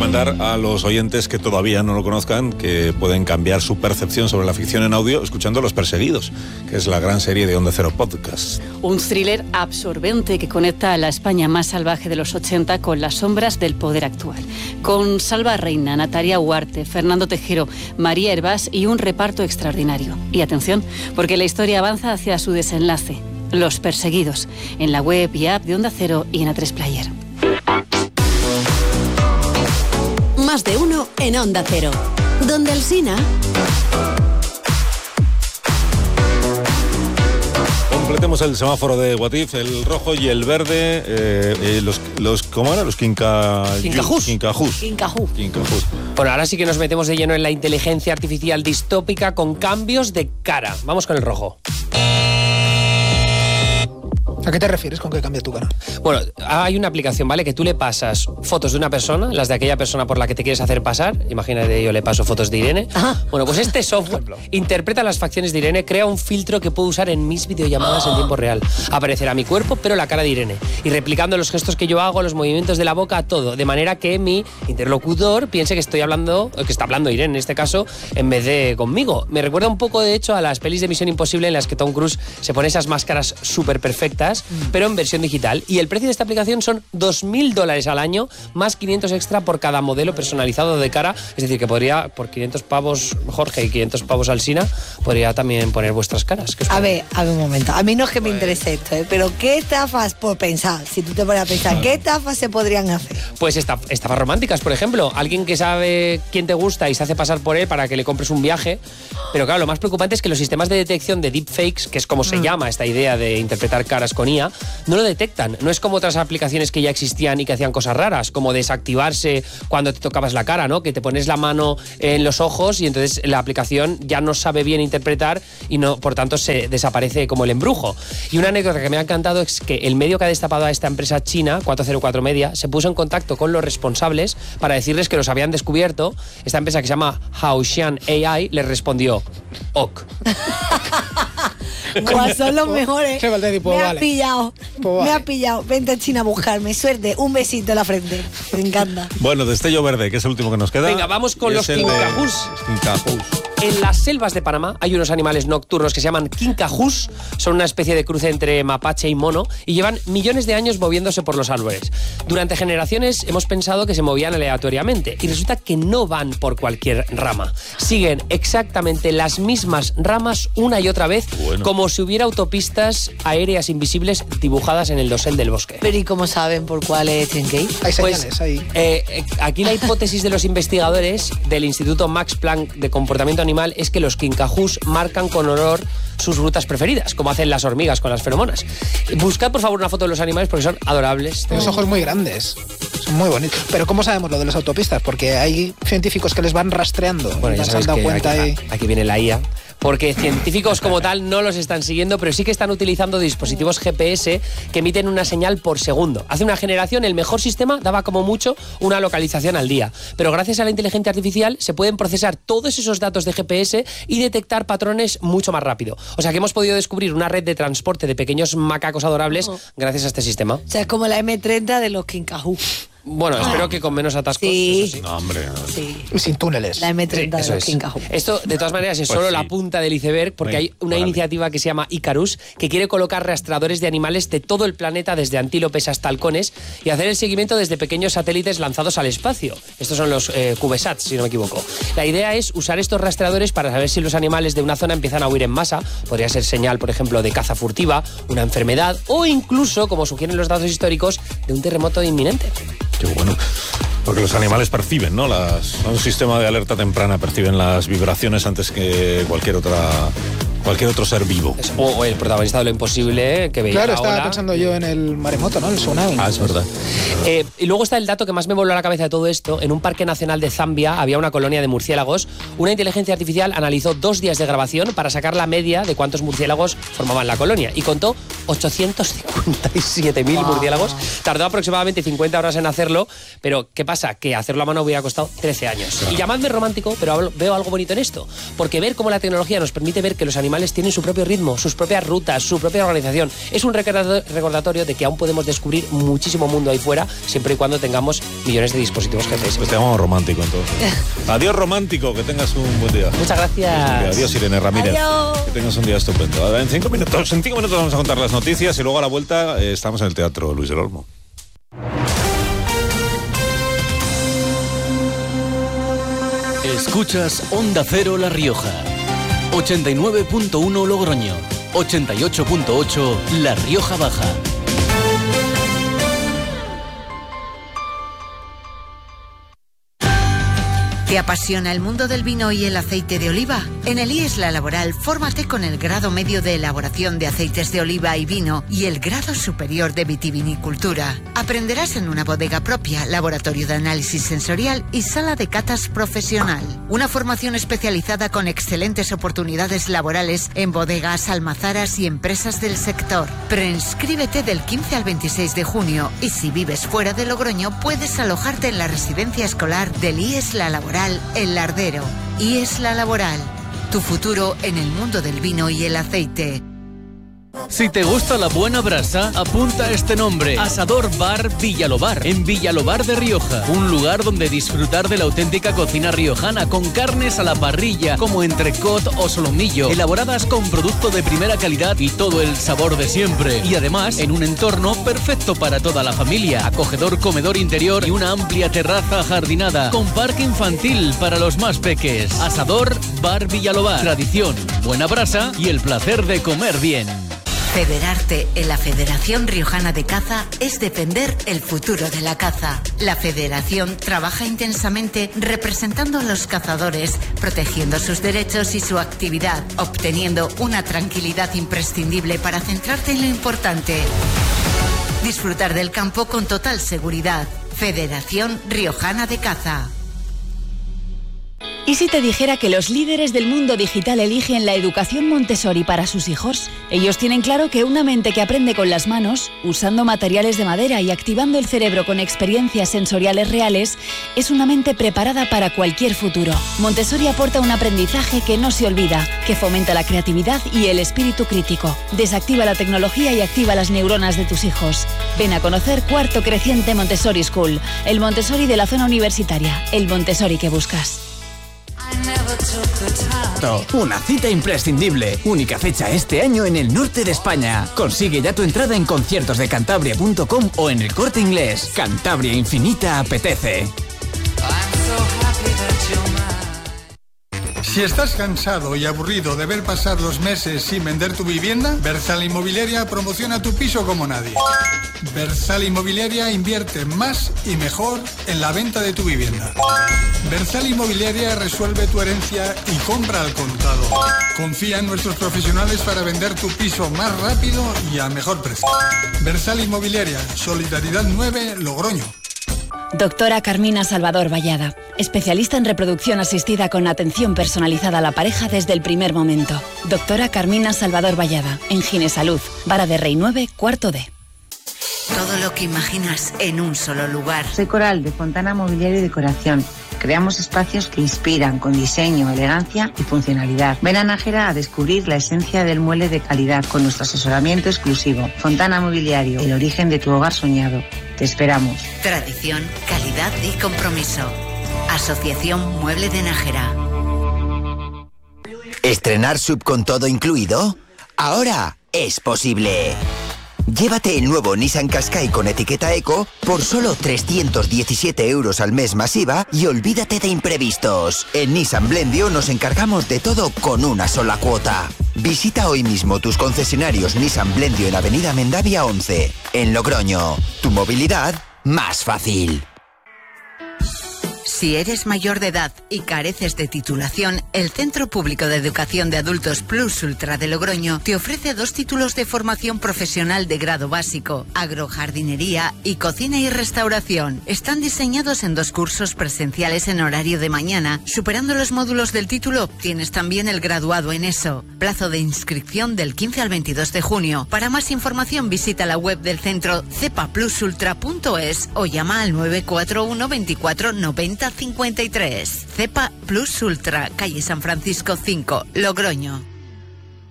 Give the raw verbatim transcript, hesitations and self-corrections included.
recomendar a los oyentes que todavía no lo conozcan que pueden cambiar su percepción sobre la ficción en audio escuchando Los Perseguidos, que es la gran serie de Onda Cero Podcast. Un thriller absorbente que conecta a la España más salvaje de los ochenta con las sombras del poder actual. Con Salva Reina, Natalia Huarte, Fernando Tejero, María Hervás y un reparto extraordinario. Y atención, porque la historia avanza hacia su desenlace. Los Perseguidos, en la web y app de Onda Cero y en A tres Player. Más de uno en Onda Cero. Donde Alsina. Completemos el semáforo de What If, el rojo y el verde, eh, eh, los, los, ¿cómo era? Los quinca... Quincajús. Quincajús. Quincajú. Quincajú. Bueno, ahora sí que nos metemos de lleno en la inteligencia artificial distópica con cambios de cara. Vamos con el rojo. ¿A qué te refieres con que cambia tu cara? Bueno, hay una aplicación, ¿vale? Que tú le pasas fotos de una persona, las de aquella persona por la que te quieres hacer pasar. Imagínate, yo le paso fotos de Irene. Ajá. Bueno, pues este software interpreta las facciones de Irene, crea un filtro que puedo usar en mis videollamadas en tiempo real. Aparecerá mi cuerpo, pero la cara de Irene. Y replicando los gestos que yo hago, los movimientos de la boca, todo. De manera que mi interlocutor piense que estoy hablando, que está hablando Irene en este caso, en vez de conmigo. Me recuerda un poco, de hecho, a las pelis de Misión Imposible en las que Tom Cruise se pone esas máscaras súper perfectas, pero en versión digital. Y el precio de esta aplicación son dos mil dólares al año, más quinientos extra por cada modelo personalizado de cara. Es decir, que podría, por quinientos pavos Jorge y quinientos pavos Alsina, podría también poner vuestras caras. A ver, a ver un momento. A mí no es que me interese esto, ¿eh? Pero ¿qué estafas, por pensar, si tú te pones a pensar, qué estafas se podrían hacer? Pues estaf- estafas románticas, por ejemplo. Alguien que sabe quién te gusta y se hace pasar por él para que le compres un viaje. Pero claro, lo más preocupante es que los sistemas de detección de deepfakes, que es como se mm. llama esta idea de interpretar caras con I A, no lo detectan. No es como otras aplicaciones que ya existían y que hacían cosas raras, como desactivarse cuando te tocabas la cara, ¿no? Que te pones la mano en los ojos y entonces la aplicación ya no sabe bien interpretar y no, por tanto se desaparece como el embrujo. Y una anécdota que me ha encantado es que el medio que ha destapado a esta empresa china, cuatro cero cuatro Media, se puso en contacto con los responsables para decirles que los habían descubierto. Esta empresa que se llama Haoxian A I les respondió OK. Guau, son los mejores. Se va el tipo, me vale. has pillado. Pues vale. Me has pillado. Vente a China a buscarme. Suerte. Un besito en la frente. Me encanta. Bueno, destello verde, que es el último que nos queda. Venga, vamos con Y los es el de- quincajús. los quincajús. En las selvas de Panamá hay unos animales nocturnos que se llaman quincajús. Son una especie de cruce entre mapache y mono y llevan millones de años moviéndose por los árboles. Durante generaciones hemos pensado que se movían aleatoriamente y resulta que no van por cualquier rama. Siguen exactamente las mismas ramas una y otra vez, Bueno. como si hubiera autopistas aéreas invisibles dibujadas en el dosel del bosque. Pero ¿y cómo saben por cuáles tienen que ir? Hay Pues, señales ahí. eh, eh, aquí la hipótesis de los investigadores del Instituto Max Planck de Comportamiento Animal es que los quincajús marcan con honor sus rutas preferidas, como hacen las hormigas con las feromonas. Buscad, por favor, una foto de los animales porque son adorables. Tienen los ojos muy grandes. Son muy bonitos. Pero ¿cómo sabemos lo de las autopistas? Porque hay científicos que les van rastreando. Bueno, y ya se sabéis han dado que cuenta aquí, ahí. aquí viene la I A. Porque científicos como tal no los están siguiendo, pero sí que están utilizando dispositivos G P S que emiten una señal por segundo. Hace una generación el mejor sistema daba como mucho una localización al día, pero gracias a la inteligencia artificial se pueden procesar todos esos datos de G P S y detectar patrones mucho más rápido. O sea que hemos podido descubrir una red de transporte de pequeños macacos adorables gracias a este sistema. O sea, es como la eme treinta de los Quincajú. Bueno, espero que con menos atascos. Sí. Eso sí. No, hombre. no. Sí. Y sin túneles. La eme treinta Sí, de eso los es. Quincajú. Esto, de todas maneras, es Pues solo sí. la punta del iceberg, porque Venga, hay una vale. iniciativa que se llama Icarus, que quiere colocar rastreadores de animales de todo el planeta, desde antílopes hasta halcones, y hacer el seguimiento desde pequeños satélites lanzados al espacio. Estos son los eh, CubeSats, si no me equivoco. La idea es usar estos rastreadores para saber si los animales de una zona empiezan a huir en masa. Podría ser señal, por ejemplo, de caza furtiva, una enfermedad, o incluso, como sugieren los datos históricos, de un terremoto inminente. Qué bueno. Porque los animales perciben, ¿no? Las, un sistema de alerta temprana perciben las vibraciones antes que cualquier otra cualquier otro ser vivo. Eso. O, o el protagonista de Lo Imposible, que veía Claro, la estaba ola. pensando yo en el maremoto, ¿no? El tsunami. Ah, es verdad. Eh, y luego está el dato que más me voló a la cabeza de todo esto. En un parque nacional de Zambia había una colonia de murciélagos. Una inteligencia artificial analizó dos días de grabación para sacar la media de cuántos murciélagos formaban la colonia y contó ochocientos cincuenta y siete mil murciélagos. Tardó aproximadamente cincuenta horas en hacerlo, pero ¿qué pasa? Que hacerlo a mano hubiera costado trece años. Y llamadme romántico, pero hablo- veo algo bonito en esto, porque ver cómo la tecnología nos permite ver que los animales animales tienen su propio ritmo, sus propias rutas, su propia organización. Es un recordatorio de que aún podemos descubrir muchísimo mundo ahí fuera, siempre y cuando tengamos millones de dispositivos G P S. Pues te llamamos romántico entonces. Adiós romántico, que tengas un buen día. Muchas gracias. Adiós Irene Ramírez. Adiós. Que tengas un día estupendo. Ahora, en cinco minutos, en cinco minutos vamos a contar las noticias y luego a la vuelta eh, estamos en el Teatro Luis del Olmo. Escuchas Onda Cero La Rioja, ochenta y nueve punto uno Logroño, ochenta y ocho punto ocho La Rioja Baja. ¿Te apasiona el mundo del vino y el aceite de oliva? En el I E S La Laboral, fórmate con el grado medio de elaboración de aceites de oliva y vino y el grado superior de vitivinicultura. Aprenderás en una bodega propia, laboratorio de análisis sensorial y sala de catas profesional. Una formación especializada con excelentes oportunidades laborales en bodegas, almazaras y empresas del sector. Preinscríbete del quince al veintiséis de junio y si vives fuera de Logroño puedes alojarte en la residencia escolar del I E S La Laboral El Lardero. I E S La Laboral, tu futuro en el mundo del vino y el aceite. Si te gusta la buena brasa, apunta este nombre: Asador Bar Villalobar, en Villalobar de Rioja. Un lugar donde disfrutar de la auténtica cocina riojana, con carnes a la parrilla, como entrecot o solomillo, elaboradas con producto de primera calidad y todo el sabor de siempre. Y además, en un entorno perfecto para toda la familia. Acogedor comedor interior y una amplia terraza jardinada, con parque infantil para los más peques. Asador Bar Villalobar. Tradición, buena brasa y el placer de comer bien. Federarte en la Federación Riojana de Caza es defender el futuro de la caza. La Federación trabaja intensamente representando a los cazadores, protegiendo sus derechos y su actividad, obteniendo una tranquilidad imprescindible para centrarte en lo importante. Disfrutar del campo con total seguridad. Federación Riojana de Caza. ¿Y si te dijera que los líderes del mundo digital eligen la educación Montessori para sus hijos? Ellos tienen claro que una mente que aprende con las manos, usando materiales de madera y activando el cerebro con experiencias sensoriales reales, es una mente preparada para cualquier futuro. Montessori aporta un aprendizaje que no se olvida, que fomenta la creatividad y el espíritu crítico. Desactiva la tecnología y activa las neuronas de tus hijos. Ven a conocer Cuarto Creciente Montessori School, el Montessori de la zona universitaria, el Montessori que buscas. Una cita imprescindible. Única fecha este año en el norte de España. Consigue ya tu entrada en conciertos de cantabria punto com o en el Corte Inglés. Cantabria Infinita apetece. Si estás cansado y aburrido de ver pasar los meses sin vender tu vivienda, Berzal Inmobiliaria promociona tu piso como nadie. Berzal Inmobiliaria invierte más y mejor en la venta de tu vivienda. Berzal Inmobiliaria resuelve tu herencia y compra al contado. Confía en nuestros profesionales para vender tu piso más rápido y a mejor precio. Berzal Inmobiliaria, Solidaridad nueve, Logroño. Doctora Carmina Salvador Vallada, especialista en reproducción asistida con atención personalizada a la pareja desde el primer momento. Doctora Carmina Salvador Vallada, en Ginesalud, Vara de Rey nueve, cuarto D. Todo lo que imaginas en un solo lugar. Soy Coral, de Fontana Mobiliario y Decoración. Creamos espacios que inspiran con diseño, elegancia y funcionalidad. Ven a Nájera a descubrir la esencia del mueble de calidad con nuestro asesoramiento exclusivo. Fontana Mobiliario, el origen de tu hogar soñado. Te esperamos. Tradición, calidad y compromiso. Asociación Mueble de Nájera. ¿Estrenar sub con todo incluido? Ahora es posible. Llévate el nuevo Nissan Qashqai con etiqueta Eco por solo trescientos diecisiete euros al mes más I V A y olvídate de imprevistos. En Nissan Blendio nos encargamos de todo con una sola cuota. Visita hoy mismo tus concesionarios Nissan Blendio en Avenida Mendavia once, en Logroño. Tu movilidad más fácil. Si eres mayor de edad y careces de titulación, el Centro Público de Educación de Adultos Plus Ultra de Logroño te ofrece dos títulos de formación profesional de grado básico, agrojardinería y cocina y restauración. Están diseñados en dos cursos presenciales en horario de mañana. Superando los módulos del título, obtienes también el graduado en eso. Plazo de inscripción del quince al veintidós de junio. Para más información visita la web del centro cepa plus ultra punto es o llama al nueve cuatro uno veinticuatro noventa cincuenta y tres. Cepa Plus Ultra, calle San Francisco cinco, Logroño.